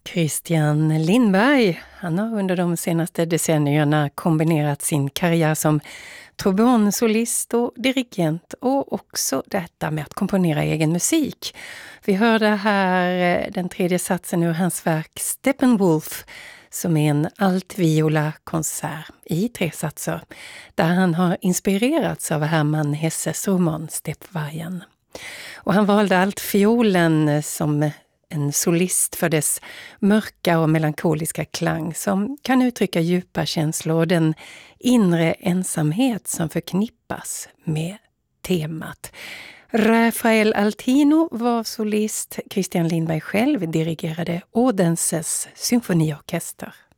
Christian Lindberg, han har under de senaste decennierna kombinerat sin karriär som trombonsolist och dirigent och också detta med att komponera egen musik. Vi hörde här den tredje satsen ur hans verk Steppenwolf som är en altviola-konsert i 3 satser där han har inspirerats av Hermann Hesses roman Steppvargen. Och han valde altfiolen som en solist för dess mörka och melankoliska klang som kan uttrycka djupa känslor och den inre ensamhet som förknippas med temat. Rafael Altino var solist, Christian Lindberg själv dirigerade Odenses symfoniorkester.